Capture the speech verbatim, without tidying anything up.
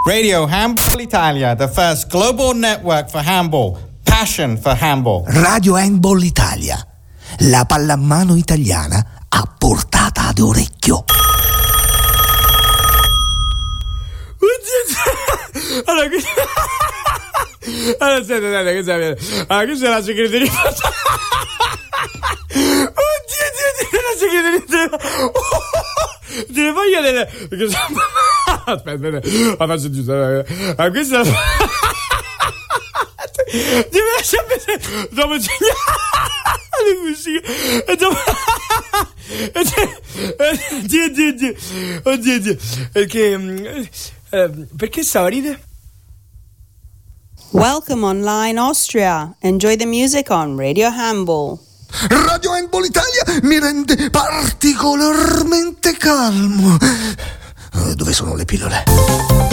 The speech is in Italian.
Radio Handball Italia, the first global network for handball. Passion for handball. Radio Handball Italia, la pallamano italiana a portata d'orecchio. Allora, qui... allora aspetta, aspetta, che c'è? Allora, qui c'è la segreteria. Oddio, Dio, Dio, la segreteria. Te le voglio delle... Perché sono... Aspetta, aspetta, la faccio giusto. Allora, questa è la... Ti lascia pensare... Dopo segnare le musiche... E dopo... Dio, Dio, Dio. Oddio, Dio. Perché... Eh, perché stavo a ridere? Welcome online Austria. Enjoy the music on Radio Handball. Radio Handball Italia mi rende particolarmente calmo. Dove sono le pillole?